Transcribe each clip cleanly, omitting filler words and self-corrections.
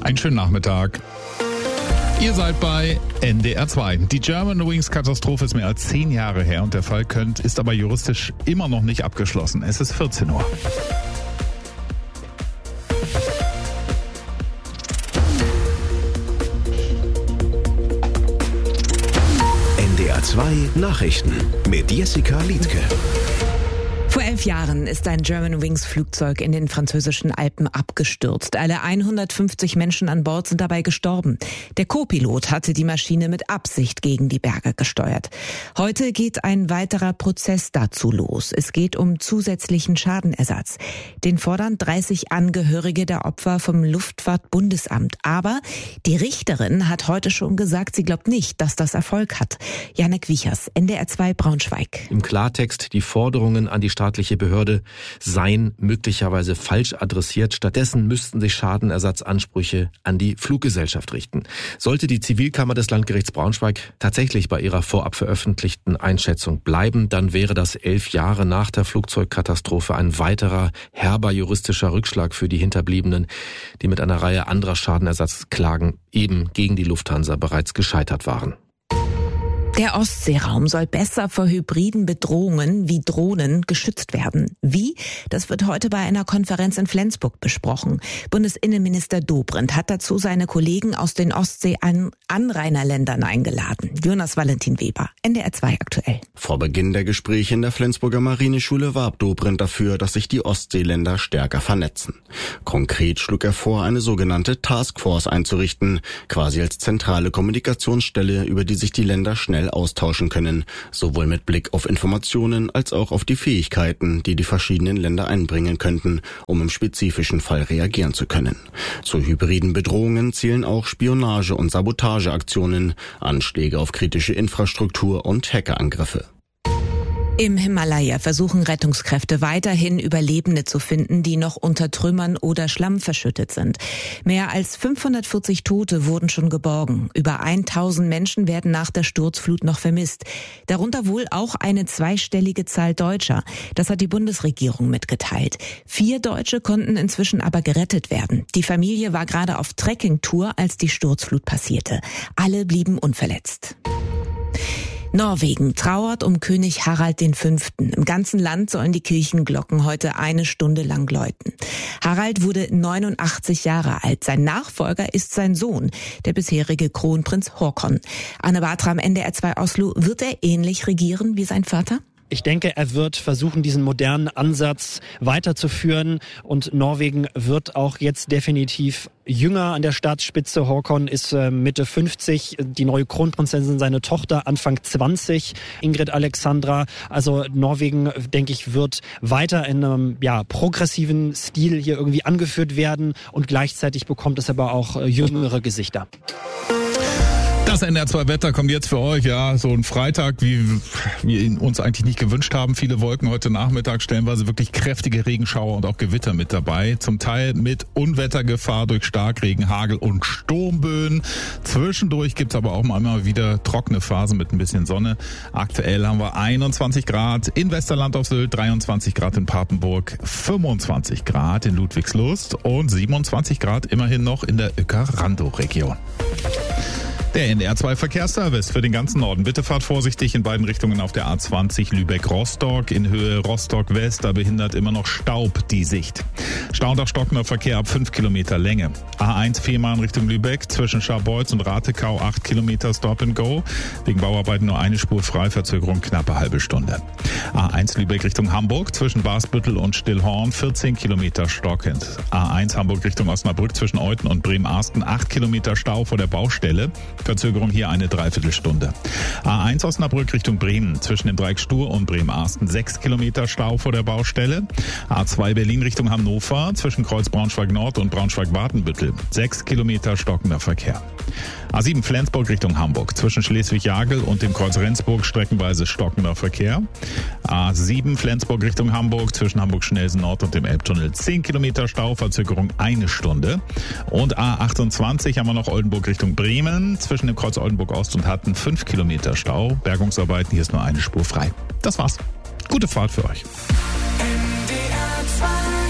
Einen schönen Nachmittag. Ihr seid bei NDR 2. Die Germanwings-Katastrophe ist mehr als 10 Jahre her und der Fall ist aber juristisch immer noch nicht abgeschlossen. Es ist 14 Uhr. NDR 2 Nachrichten mit Jessica Liedtke. Vor 11 Jahren ist ein Germanwings-Flugzeug in den französischen Alpen abgestürzt. Alle 150 Menschen an Bord sind dabei gestorben. Der Co-Pilot hatte die Maschine mit Absicht gegen die Berge gesteuert. Heute geht ein weiterer Prozess dazu los. Es geht um zusätzlichen Schadenersatz. Den fordern 30 Angehörige der Opfer vom Luftfahrtbundesamt. Aber die Richterin hat heute schon gesagt, sie glaubt nicht, dass das Erfolg hat. Janek Wiechers, NDR 2 Braunschweig. Im Klartext, die Forderungen an die staatliche Behörde seien möglicherweise falsch adressiert. Stattdessen müssten sich Schadenersatzansprüche an die Fluggesellschaft richten. Sollte die Zivilkammer des Landgerichts Braunschweig tatsächlich bei ihrer vorab veröffentlichten Einschätzung bleiben, dann wäre das 11 Jahre nach der Flugzeugkatastrophe ein weiterer herber juristischer Rückschlag für die Hinterbliebenen, die mit einer Reihe anderer Schadenersatzklagen eben gegen die Lufthansa bereits gescheitert waren. Der Ostseeraum soll besser vor hybriden Bedrohungen wie Drohnen geschützt werden. Wie? Das wird heute bei einer Konferenz in Flensburg besprochen. Bundesinnenminister Dobrindt hat dazu seine Kollegen aus den Ostsee-Anrainerländern eingeladen. Jonas Valentin Weber, NDR 2 aktuell. Vor Beginn der Gespräche in der Flensburger Marineschule warb Dobrindt dafür, dass sich die Ostseeländer stärker vernetzen. Konkret schlug er vor, eine sogenannte Taskforce einzurichten, quasi als zentrale Kommunikationsstelle, über die sich die Länder schnell austauschen können, sowohl mit Blick auf Informationen als auch auf die Fähigkeiten, die die verschiedenen Länder einbringen könnten, um im spezifischen Fall reagieren zu können. Zu hybriden Bedrohungen zählen auch Spionage- und Sabotageaktionen, Anschläge auf kritische Infrastruktur und Hackerangriffe. Im Himalaya versuchen Rettungskräfte weiterhin Überlebende zu finden, die noch unter Trümmern oder Schlamm verschüttet sind. Mehr als 540 Tote wurden schon geborgen. Über 1000 Menschen werden nach der Sturzflut noch vermisst. Darunter wohl auch eine zweistellige Zahl Deutscher. Das hat die Bundesregierung mitgeteilt. 4 Deutsche konnten inzwischen aber gerettet werden. Die Familie war gerade auf Trekkingtour, als die Sturzflut passierte. Alle blieben unverletzt. Norwegen trauert um König Harald V. Im ganzen Land sollen die Kirchenglocken heute 1 Stunde lang läuten. Harald wurde 89 Jahre alt. Sein Nachfolger ist sein Sohn, der bisherige Kronprinz Håkon. Anne Bartram, NDR 2 Oslo. Wird er ähnlich regieren wie sein Vater? Ich denke, er wird versuchen, diesen modernen Ansatz weiterzuführen und Norwegen wird auch jetzt definitiv jünger an der Staatsspitze. Håkon ist Mitte 50, die neue Kronprinzessin, seine Tochter Anfang 20, Ingrid Alexandra. Also Norwegen, denke ich, wird weiter in einem progressiven Stil hier irgendwie angeführt werden und gleichzeitig bekommt es aber auch jüngere Gesichter. Das NDR 2 Wetter kommt jetzt für euch, so ein Freitag, wie wir ihn uns eigentlich nicht gewünscht haben. Viele Wolken heute Nachmittag, stellenweise wirklich kräftige Regenschauer und auch Gewitter mit dabei. Zum Teil mit Unwettergefahr durch Starkregen, Hagel und Sturmböen. Zwischendurch gibt's aber auch mal wieder trockene Phasen mit ein bisschen Sonne. Aktuell haben wir 21 Grad in Westerland auf Sylt, 23 Grad in Papenburg, 25 Grad in Ludwigslust und 27 Grad immerhin noch in der Uecker-Randow-Region. Der NDR 2 Verkehrsservice für den ganzen Norden. Bitte fahrt vorsichtig in beiden Richtungen auf der A20 Lübeck-Rostock. In Höhe Rostock-West, da behindert immer noch Staub die Sicht. Stau und auch stockender Verkehr ab 5 Kilometer Länge. A1 Fehmarn Richtung Lübeck, zwischen Scharbeutz und Ratekau 8 Kilometer Stop and Go. Wegen Bauarbeiten nur eine Spur frei, Verzögerung knappe halbe Stunde. A1 Lübeck Richtung Hamburg, zwischen Basbüttel und Stillhorn 14 Kilometer stockend. A1 Hamburg Richtung Osnabrück, zwischen Euthen und Bremen-Arsten 8 Kilometer Stau vor der Baustelle. Verzögerung hier eine Dreiviertelstunde. A1 Osnabrück Richtung Bremen, zwischen dem Dreieck Stur und Bremen-Arsten 6 Kilometer Stau vor der Baustelle. A2 Berlin Richtung Hannover, zwischen Kreuz Braunschweig-Nord und Braunschweig-Wartenbüttel 6 Kilometer stockender Verkehr. A7 Flensburg Richtung Hamburg, zwischen Schleswig-Jagel und dem Kreuz Rendsburg streckenweise stockender Verkehr. A7 Flensburg Richtung Hamburg, zwischen Hamburg-Schnelsen Nord und dem Elbtunnel 10 Kilometer Stau, Verzögerung eine Stunde. Und A28 haben wir noch Oldenburg Richtung Bremen, zwischen dem Kreuz Oldenburg Ost und Hatten 5 Kilometer Stau. Bergungsarbeiten, hier ist nur eine Spur frei. Das war's. Gute Fahrt für euch. NDR 2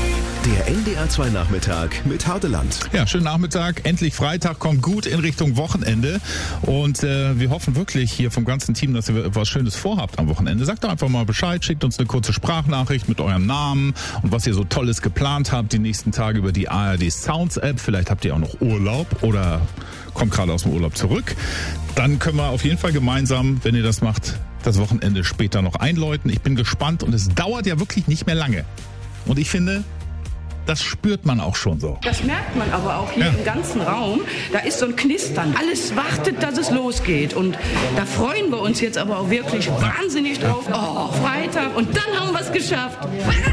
Der NDR 2 Nachmittag mit Hardeland. Ja, schönen Nachmittag. Endlich Freitag, kommt gut in Richtung Wochenende. Und wir hoffen wirklich hier vom ganzen Team, dass ihr etwas Schönes vorhabt am Wochenende. Sagt doch einfach mal Bescheid, schickt uns eine kurze Sprachnachricht mit eurem Namen und was ihr so Tolles geplant habt die nächsten Tage über die ARD Sounds App. Vielleicht habt ihr auch noch Urlaub oder kommt gerade aus dem Urlaub zurück. Dann können wir auf jeden Fall gemeinsam, wenn ihr das macht, das Wochenende später noch einläuten. Ich bin gespannt und es dauert ja wirklich nicht mehr lange. Und ich finde, das spürt man auch schon so. Das merkt man aber auch hier im ganzen Raum. Da ist so ein Knistern. Alles wartet, dass es losgeht. Und da freuen wir uns jetzt aber auch wirklich wahnsinnig drauf. Oh, Freitag und dann haben wir es geschafft.